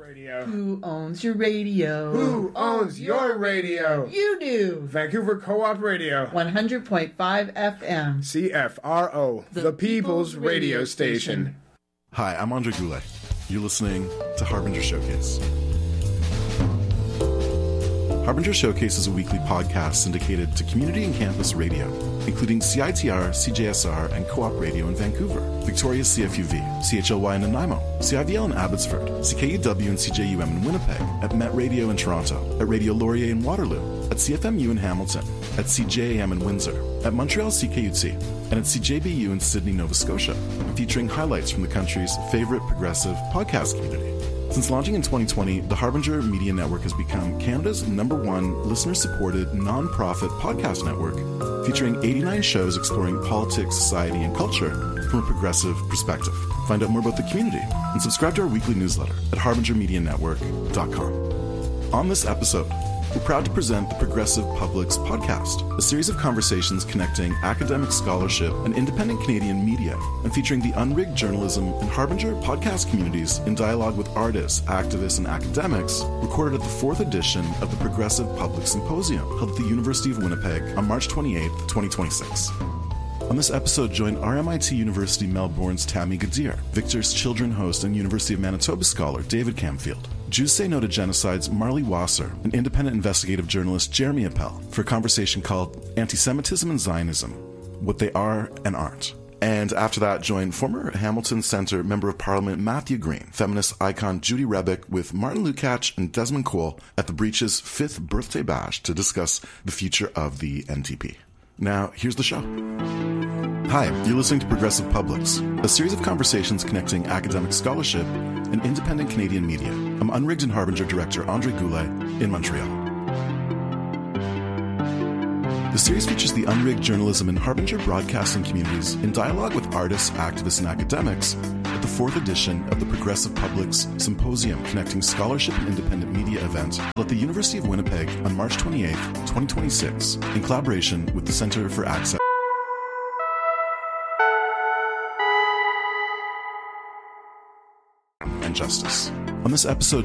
Radio. Who owns your radio? Who owns your radio? You do. Vancouver Co-op Radio. 100.5 FM. CFRO, the People's Radio Station. Hi, I'm Andre Goulet. You're listening to Harbinger Showcase. Harbinger Showcase is a weekly podcast syndicated to community and campus radio, including CITR, CJSR, and Co-op Radio in Vancouver, Victoria's CFUV, CHLY in Nanaimo, CIVL in Abbotsford, CKUW and CJUM in Winnipeg, at Met Radio in Toronto, at Radio Laurier in Waterloo, at CFMU in Hamilton, at CJAM in Windsor, at Montreal CKUT, and at CJBU in Sydney, Nova Scotia, featuring highlights from the country's favorite progressive podcast community. Since launching in 2020, the Harbinger Media Network has become Canada's #1 listener-supported non-profit podcast network, featuring 89 shows exploring politics, society, and culture from a progressive perspective. Find out more about the community and subscribe to our weekly newsletter at harbingermedianetwork.com. On this episode, we're proud to present the Progressive Publics Podcast, a series of conversations connecting academic scholarship and independent Canadian media, and featuring the unrigged journalism and Harbinger podcast communities in dialogue with artists, activists, and academics, recorded at the 4th edition of the Progressive Public Symposium, held at the University of Winnipeg on March 28, 2026. On this episode, join RMIT University Melbourne's Tammy Gadir, Victor's Children host and University of Manitoba scholar David Camfield, Jews Say No to Genocide's Marley Wasser, and independent investigative journalist Jeremy Appel for a conversation called Anti-Semitism and Zionism, What They Are and Aren't. And after that, join former Hamilton Centre Member of Parliament Matthew Green, feminist icon Judy Rebick with Martin Lukács and Desmond Cole at the Breach's 5th birthday bash to discuss the future of the NTP. Now, here's the show. Hi, you're listening to Progressive Publics, a series of conversations connecting academic scholarship and independent Canadian media. I'm Unrigged and Harbinger director Andre Goulet in Montreal. The series features the unrigged journalism and Harbinger broadcasting communities in dialogue with artists, activists, and academics at the 4th edition of the Progressive Publics Symposium, connecting scholarship and independent media event at the University of Winnipeg on March 28, 2026, in collaboration with the Centre for Access and Justice. On this episode,